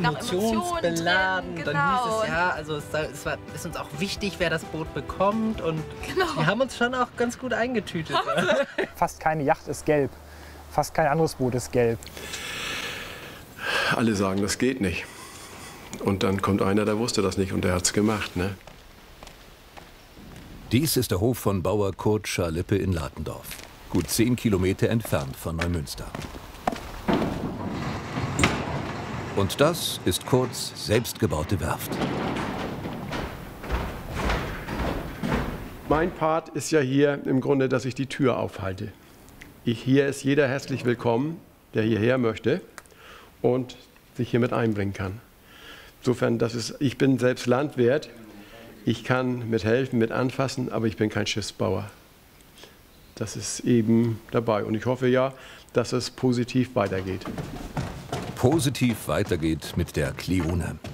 emotionsbeladen. Drin, Dann genau. hieß es ja, also ist uns auch wichtig, wer das Boot bekommt. Und wir haben uns schon auch ganz gut eingetütet. Fast keine Yacht ist gelb. Fast kein anderes Boot ist gelb. Alle sagen, das geht nicht. Und dann kommt einer, der wusste das nicht und der hat's gemacht, ne? Dies ist der Hof von Bauer Kurt Scharlippe in Latendorf, gut 10 Kilometer entfernt von Neumünster. Und das ist Kurts selbstgebaute Werft. Mein Part ist ja hier im Grunde, dass ich die Tür aufhalte. Hier ist jeder herzlich willkommen, der hierher möchte und sich hier mit einbringen kann. Insofern, ich bin selbst Landwirt, ich kann mithelfen, mit anfassen, aber ich bin kein Schiffsbauer. Das ist eben dabei und ich hoffe ja, dass es positiv weitergeht. Positiv weitergeht mit der Kleone.